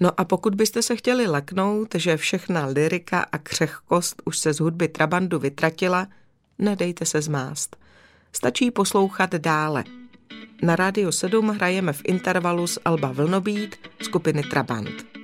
No a pokud byste se chtěli leknout, že všechna lyrika a křehkost už se z hudby trabandu vytratila, nedejte se zmást. Stačí poslouchat dále. Na Rádiu 7 hrajeme v intervalu z alba Vlnobít skupiny Trabant.